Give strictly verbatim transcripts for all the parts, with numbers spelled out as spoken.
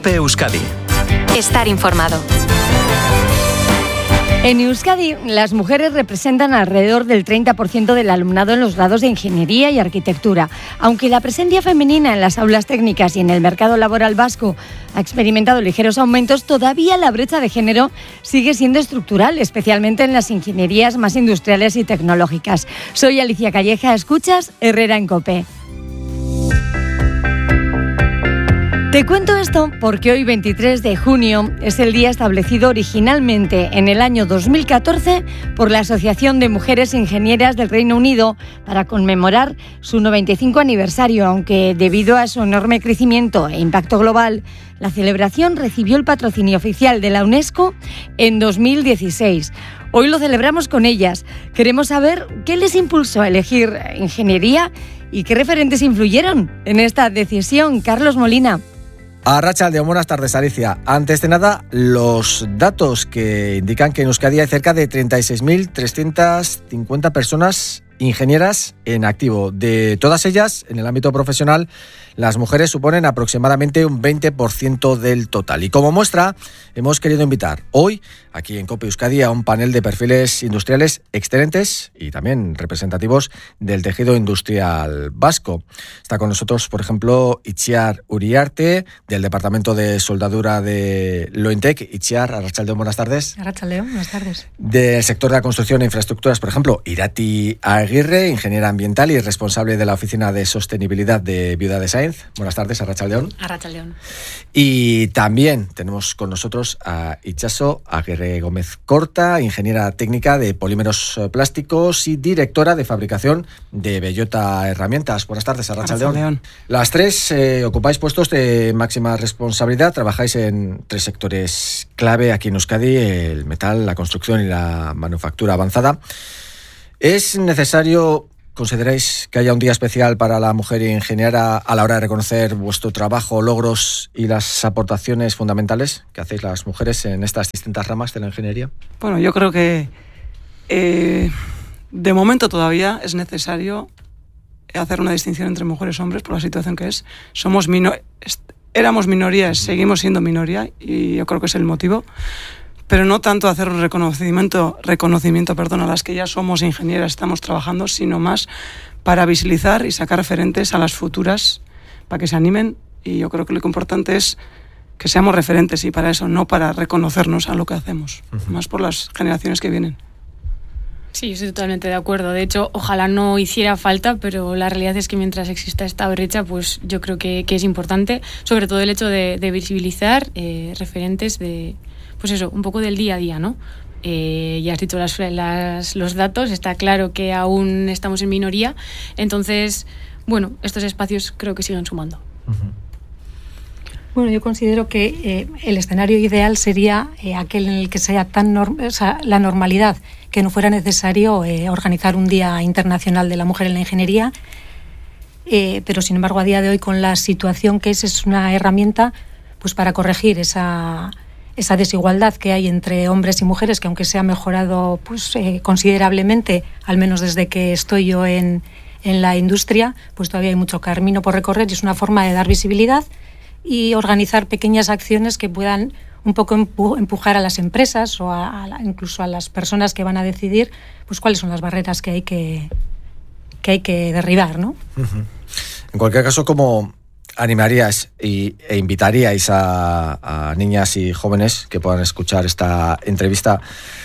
COPE Euskadi. Estar informado. En Euskadi, las mujeres representan alrededor del treinta por ciento del alumnado en los grados de Ingeniería y Arquitectura. Aunque la presencia femenina en las aulas técnicas y en el mercado laboral vasco ha experimentado ligeros aumentos, todavía la brecha de género sigue siendo estructural, especialmente en las ingenierías más industriales y tecnológicas. Soy Alicia Calleja, escuchas Herrera en COPE. Te cuento esto porque hoy, veintitrés de junio, es el día establecido originalmente en el año dos mil catorce por la Asociación de Mujeres Ingenieras del Reino Unido para conmemorar su noventa y cinco aniversario, aunque debido a su enorme crecimiento e impacto global, la celebración recibió el patrocinio oficial de la UNESCO en dos mil dieciséis. Hoy lo celebramos con ellas. Queremos saber qué les impulsó a elegir ingeniería y qué referentes influyeron en esta decisión. Carlos Molina. Arratsaldeon, buenas tardes, Alicia. Antes de nada, los datos que indican que en Euskadi hay cerca de treinta y seis mil trescientas cincuenta personas ingenieras en activo. De todas ellas, en el ámbito profesional, las mujeres suponen aproximadamente un veinte por ciento del total. Y como muestra, hemos querido invitar hoy, aquí en COPE Euskadi, a un panel de perfiles industriales excelentes y también representativos del tejido industrial vasco. Está con nosotros, por ejemplo, Itziar Uriarte, del Departamento de Soldadura de Lointec. Itziar, arratsaldeon, buenas tardes. Arratsaldeon, buenas tardes. Del sector de la construcción e infraestructuras, por ejemplo, Irati Aguirre, ingeniera ambiental y responsable de la Oficina de Sostenibilidad de Viuda de Sainz. Buenas tardes, arratsaldeon. Arratsaldeon. Y también tenemos con nosotros a Itxaso Aguirre Gómez Corta, ingeniera técnica de polímeros plásticos y directora de fabricación de Bellota Herramientas. Buenas tardes, arratsaldeon. Arratsaldeon. Las tres eh, ocupáis puestos de máxima responsabilidad, trabajáis en tres sectores clave aquí en Euskadi: el metal, la construcción y la manufactura avanzada. ¿Es necesario, consideráis, que haya un día especial para la mujer ingeniera a la hora de reconocer vuestro trabajo, logros y las aportaciones fundamentales que hacéis las mujeres en estas distintas ramas de la ingeniería? Bueno, yo creo que eh, de momento todavía es necesario hacer una distinción entre mujeres y hombres por la situación que es. Somos mino- éramos minorías, seguimos siendo minoría y yo creo que es el motivo. Pero no tanto hacer un reconocimiento, reconocimiento perdón, a las que ya somos ingenieras, estamos trabajando, sino más para visibilizar y sacar referentes a las futuras, para que se animen. Y yo creo que lo importante es que seamos referentes, y para eso, no para reconocernos a lo que hacemos, uh-huh. más por las generaciones que vienen. Sí, estoy totalmente de acuerdo. De hecho, ojalá no hiciera falta, pero la realidad es que mientras exista esta brecha, pues yo creo que, que es importante, sobre todo el hecho de, de visibilizar eh, referentes de... Pues eso, un poco del día a día, ¿no? Eh, ya has dicho las, las, los datos, está claro que aún estamos en minoría, entonces, bueno, estos espacios creo que siguen sumando. Uh-huh. Bueno, yo considero que eh, el escenario ideal sería eh, aquel en el que sea tan norm- o sea, la normalidad, que no fuera necesario eh, organizar un Día Internacional de la Mujer en la Ingeniería, eh, pero sin embargo a día de hoy, con la situación que es, es una herramienta pues para corregir esa... esa desigualdad que hay entre hombres y mujeres, que aunque se ha mejorado pues eh, considerablemente, al menos desde que estoy yo en, en la industria, pues todavía hay mucho camino por recorrer, y es una forma de dar visibilidad y organizar pequeñas acciones que puedan un poco empu- empujar a las empresas o a, a la, incluso a las personas que van a decidir pues cuáles son las barreras que hay que, que, hay que derribar, ¿no? Uh-huh. En cualquier caso, como ¿animaríais y, e invitaríais a, a niñas y jóvenes que puedan escuchar esta entrevista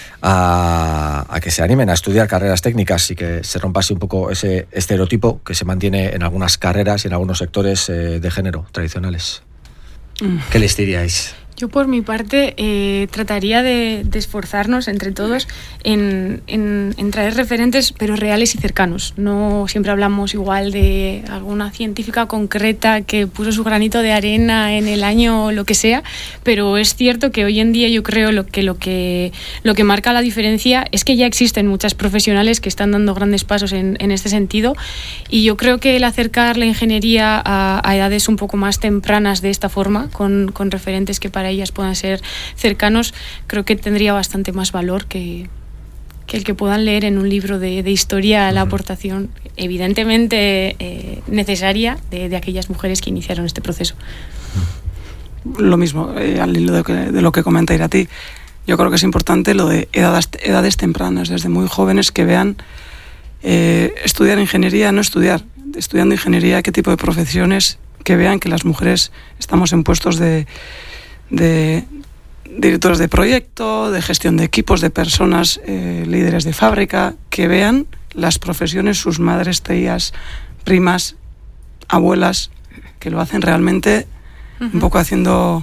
a, a que se animen a estudiar carreras técnicas y que se rompase un poco ese estereotipo que se mantiene en algunas carreras y en algunos sectores eh, de género tradicionales? ¿Qué les diríais? Yo por mi parte eh, trataría de, de esforzarnos entre todos en, en, en traer referentes pero reales y cercanos. No siempre hablamos igual de alguna científica concreta que puso su granito de arena en el año o lo que sea, pero es cierto que hoy en día yo creo lo que, lo que, lo que marca la diferencia es que ya existen muchas profesionales que están dando grandes pasos en, en este sentido, y yo creo que el acercar la ingeniería a, a edades un poco más tempranas de esta forma, con, con referentes que para ellas puedan ser cercanos, creo que tendría bastante más valor que, que el que puedan leer en un libro de, de historia la aportación evidentemente eh, necesaria de, de aquellas mujeres que iniciaron este proceso. lo mismo, eh, al hilo de, que, de lo que comenta Irati, yo creo que es importante lo de edades, edades tempranas, desde muy jóvenes, que vean eh, estudiar ingeniería, no estudiar, estudiando ingeniería, qué tipo de profesiones, que vean que las mujeres estamos en puestos de, de directores de proyecto, de gestión de equipos, de personas, eh, líderes de fábrica, que vean las profesiones, sus madres, tías, primas, abuelas, que lo hacen realmente, uh-huh. un poco haciendo,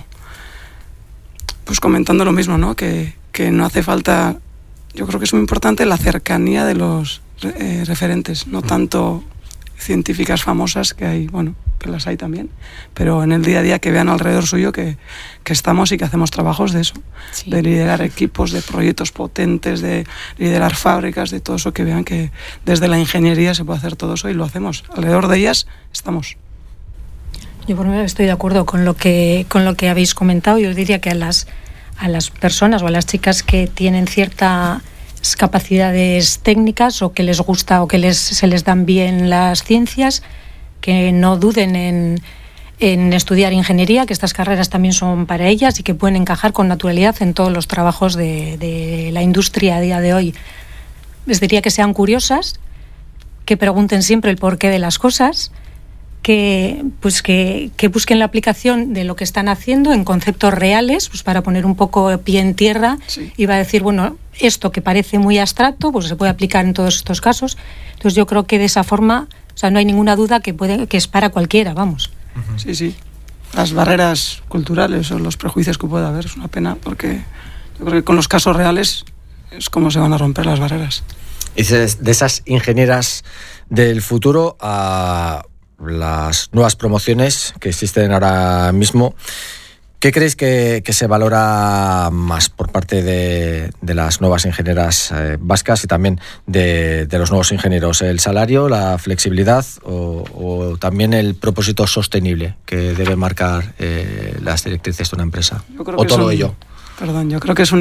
pues comentando lo mismo, ¿no? Que, que no hace falta, yo creo que es muy importante la cercanía de los eh, referentes, no tanto científicas famosas, que hay, bueno, que las hay también, pero en el día a día que vean alrededor suyo que, que estamos y que hacemos trabajos de eso, sí. de liderar equipos, de proyectos potentes, de liderar fábricas, de todo eso, que vean que desde la ingeniería se puede hacer todo eso y lo hacemos. Alrededor de ellas estamos. Yo por mí estoy de acuerdo con lo que con lo que habéis comentado. Yo diría que a las a las personas o a las chicas que tienen ciertas capacidades técnicas o que les gusta o que les se les dan bien las ciencias, que no duden en, en estudiar ingeniería, que estas carreras también son para ellas y que pueden encajar con naturalidad en todos los trabajos de, de la industria a día de hoy. Les diría que sean curiosas, que pregunten siempre el porqué de las cosas, que, pues que, que busquen la aplicación de lo que están haciendo en conceptos reales, pues para poner un poco pie en tierra, sí. y va a decir, bueno, esto que parece muy abstracto, pues se puede aplicar en todos estos casos. Entonces yo creo que de esa forma, o sea, no hay ninguna duda que puede que es para cualquiera, vamos. Sí, sí. Las barreras culturales o los prejuicios que pueda haber es una pena, porque yo creo que con los casos reales es como se van a romper las barreras. Y de esas ingenieras del futuro a las nuevas promociones que existen ahora mismo, ¿qué creéis que, que se valora más por parte de, de las nuevas ingenieras eh, vascas y también de, de los nuevos ingenieros? ¿El salario, la flexibilidad o, o también el propósito sostenible que debe marcar eh, las directrices de una empresa? Yo creo ¿O que todo un, ello? Perdón, yo creo que es un